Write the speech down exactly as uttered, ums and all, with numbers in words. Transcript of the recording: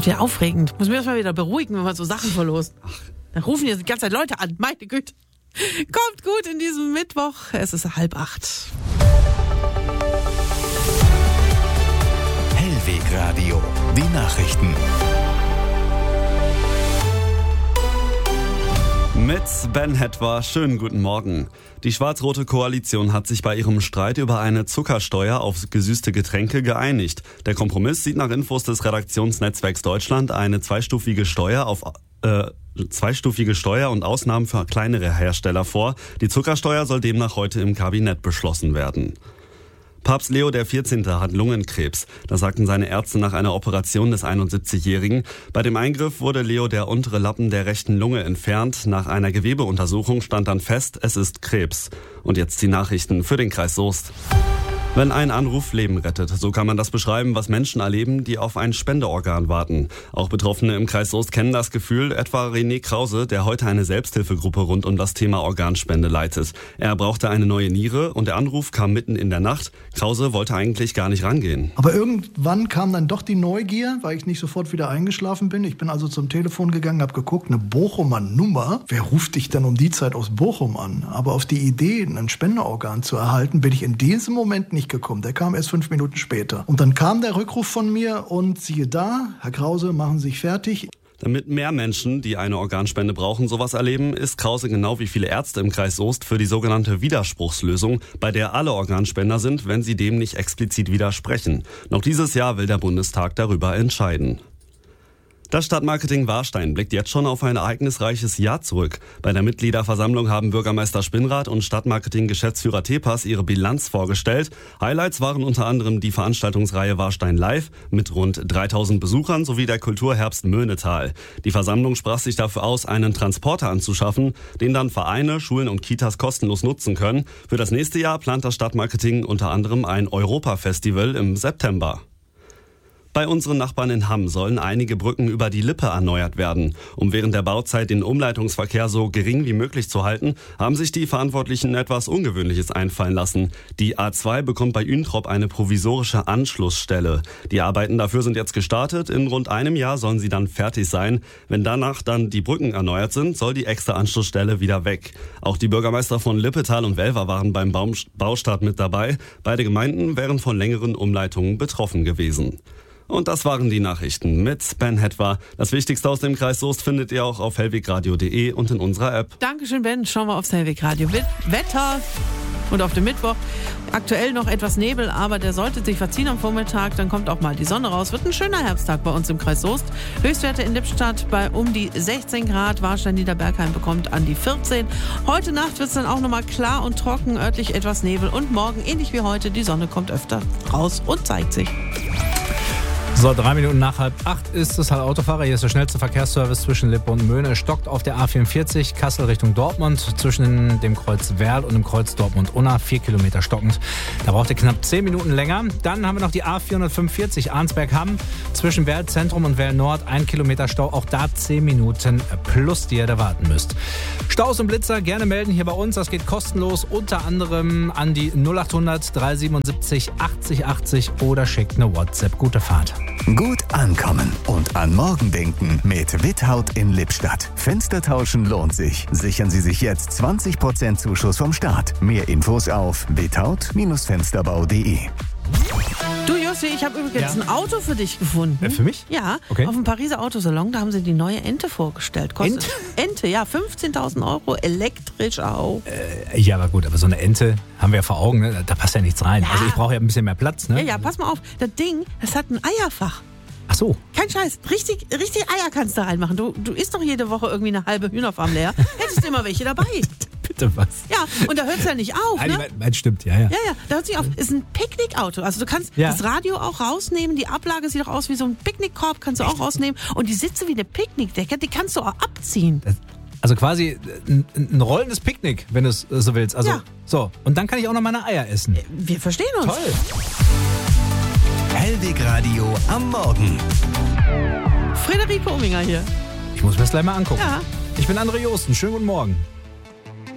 Das wäre aufregend. Muss mir das mal wieder beruhigen, wenn man so Sachen verlost. Ach. Dann rufen jetzt die ganze Zeit Leute an. Meine Güte. Kommt gut in diesem Mittwoch. Es ist halb acht. Hellwegradio, die Nachrichten. Mit Ben Hetwa, schönen guten Morgen. Die schwarz-rote Koalition hat sich bei ihrem Streit über eine Zuckersteuer auf gesüßte Getränke geeinigt. Der Kompromiss sieht nach Infos des Redaktionsnetzwerks Deutschland eine zweistufige Steuer auf äh, zweistufige Steuer und Ausnahmen für kleinere Hersteller vor. Die Zuckersteuer soll demnach heute im Kabinett beschlossen werden. Papst Leo der vierzehnte hat Lungenkrebs. Das sagten seine Ärzte nach einer Operation des einundsiebzigjährigen. Bei dem Eingriff wurde Leo der untere Lappen der rechten Lunge entfernt. Nach einer Gewebeuntersuchung stand dann fest, es ist Krebs. Und jetzt die Nachrichten für den Kreis Soest. Wenn ein Anruf Leben rettet, so kann man das beschreiben, was Menschen erleben, die auf ein Spendeorgan warten. Auch Betroffene im Kreis Soest kennen das Gefühl, etwa René Krause, der heute eine Selbsthilfegruppe rund um das Thema Organspende leitet. Er brauchte eine neue Niere und der Anruf kam mitten in der Nacht. Krause wollte eigentlich gar nicht rangehen. Aber irgendwann kam dann doch die Neugier, weil ich nicht sofort wieder eingeschlafen bin. Ich bin also zum Telefon gegangen, habe geguckt, eine Bochumer Nummer. Wer ruft dich denn um die Zeit aus Bochum an? Aber auf die Idee, ein Spenderorgan zu erhalten, bin ich in diesem Moment nicht gekommen. Der kam erst fünf Minuten später. Und dann kam der Rückruf von mir und siehe da, Herr Krause, machen Sie sich fertig. Damit mehr Menschen, die eine Organspende brauchen, sowas erleben, ist Krause genau wie viele Ärzte im Kreis Soest für die sogenannte Widerspruchslösung, bei der alle Organspender sind, wenn sie dem nicht explizit widersprechen. Noch dieses Jahr will der Bundestag darüber entscheiden. Das Stadtmarketing Warstein blickt jetzt schon auf ein ereignisreiches Jahr zurück. Bei der Mitgliederversammlung haben Bürgermeister Spinnrath und Stadtmarketing-Geschäftsführer Tepas ihre Bilanz vorgestellt. Highlights waren unter anderem die Veranstaltungsreihe Warstein Live mit rund dreitausend Besuchern sowie der Kulturherbst Möhnetal. Die Versammlung sprach sich dafür aus, einen Transporter anzuschaffen, den dann Vereine, Schulen und Kitas kostenlos nutzen können. Für das nächste Jahr plant das Stadtmarketing unter anderem ein Europa-Festival im September. Bei unseren Nachbarn in Hamm sollen einige Brücken über die Lippe erneuert werden. Um während der Bauzeit den Umleitungsverkehr so gering wie möglich zu halten, haben sich die Verantwortlichen etwas Ungewöhnliches einfallen lassen. Die A zwei bekommt bei Üntrop eine provisorische Anschlussstelle. Die Arbeiten dafür sind jetzt gestartet. In rund einem Jahr sollen sie dann fertig sein. Wenn danach dann die Brücken erneuert sind, soll die extra Anschlussstelle wieder weg. Auch die Bürgermeister von Lippetal und Welver waren beim Baustart mit dabei. Beide Gemeinden wären von längeren Umleitungen betroffen gewesen. Und das waren die Nachrichten mit Ben Hetwa. Das Wichtigste aus dem Kreis Soest findet ihr auch auf hellwegradio punkt de und in unserer App. Dankeschön, Ben. Schauen wir aufs Hellwegradio. Wetter und auf dem Mittwoch. Aktuell noch etwas Nebel, aber der sollte sich verziehen am Vormittag. Dann kommt auch mal die Sonne raus. Wird ein schöner Herbsttag bei uns im Kreis Soest. Höchstwerte in Lippstadt bei um die sechzehn Grad. Warstein Niederbergheim bekommt an die vierzehn. Heute Nacht wird es dann auch nochmal klar und trocken. Örtlich etwas Nebel. Und morgen, ähnlich wie heute, die Sonne kommt öfter raus und zeigt sich. So, drei Minuten nach halb acht ist es, Hallo Autofahrer. Hier ist der schnellste Verkehrsservice zwischen Lippe und Möhne. Es stockt auf der A vierundvierzig, Kassel Richtung Dortmund, zwischen dem Kreuz Werl und dem Kreuz Dortmund-Unna, vier Kilometer stockend. Da braucht ihr knapp zehn Minuten länger. Dann haben wir noch die A vierhundertfünfundvierzig, Arnsberg-Hamm, zwischen Werl Zentrum und Werl Nord, ein Kilometer Stau. Auch da zehn Minuten plus, die ihr da warten müsst. Staus und Blitzer gerne melden hier bei uns. Das geht kostenlos, unter anderem an die null achthundert dreihundertsiebenundsiebzig achtzig achtzig oder schickt eine WhatsApp. Gute Fahrt. Gut ankommen und an morgen denken mit Withaut in Lippstadt. Fenster tauschen lohnt sich. Sichern Sie sich jetzt zwanzig Prozent Zuschuss vom Staat. Mehr Infos auf withaut Fensterbau punkt de. Du Jussi, ich habe übrigens Ja. ein Auto für dich gefunden. Äh, für mich? Ja, Okay. auf dem Pariser Autosalon, da haben sie die neue Ente vorgestellt. Kostet Ente, ja, fünfzehntausend Euro, elektrisch auch. Äh, ja, aber gut, aber so eine Ente haben wir ja vor Augen, ne? Da passt ja nichts rein. Ja. Also ich brauche ja ein bisschen mehr Platz, ne? Ja, ja, pass mal auf, das Ding, das hat ein Eierfach. Ach so. Kein Scheiß, richtig, richtig Eier kannst du reinmachen. Du, du isst doch jede Woche irgendwie eine halbe Hühnerfarm leer. Hättest du immer welche dabei. Bitte was? Ja, und da hört es ja nicht auf, Nein, ne? mein, mein stimmt, ja, ja. Ja, ja, da hört sich auf. Ist ein Picknickauto. Also du kannst Ja. das Radio auch rausnehmen. Die Ablage sieht auch aus wie so ein Picknickkorb, kannst du auch rausnehmen. Und die Sitze wie eine Picknickdecke, die kannst du auch abziehen. Also quasi ein, ein rollendes Picknick, wenn du es so willst. Also, Ja. so. Und dann kann ich auch noch meine Eier essen. Wir verstehen uns. Toll. Hellwegradio am Morgen. Friederike Ominger hier. Ich muss mir das gleich mal angucken. Ja. Ich bin André Josten. Schönen guten Morgen.